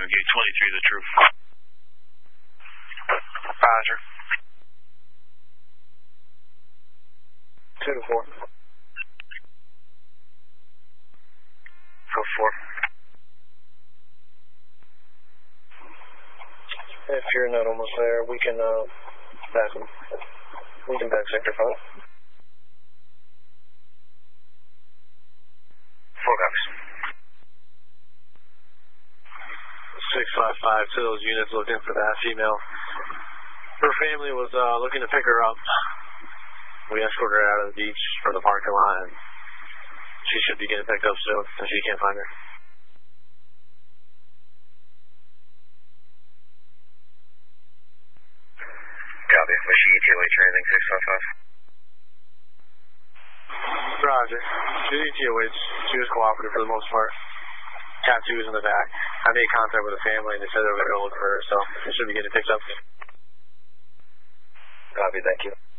gate 23, the troop. Roger. 2 to 4. Code 4. If you're not almost there, we can back them. We can back sector 5. 4 copies. 655 to those units looking for that female. Her family was looking to pick her up. We escorted her out of the beach from the parking lot, and she should be getting picked up soon if she can't find her. Copy. Was she ETOH or anything, 655? Roger. She was ETOH. She was cooperative for the most part. Tattoos in the back. I made contact with the family, and they said they were going to go look for her, so they should be getting picked up. Copy, thank you.